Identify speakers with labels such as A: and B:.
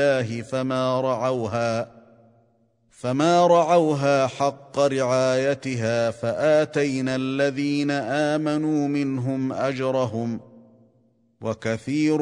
A: الله فما رعوها حق رعايتها، فآتينا الذين آمنوا منهم أجرهم، وكثير